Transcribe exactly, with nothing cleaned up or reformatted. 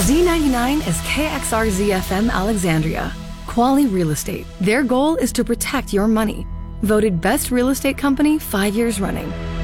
Z ninety-nine is K X R Z F M Alexandria. Quality Real Estate. Their goal is to protect your money. Voted best real estate company five years running.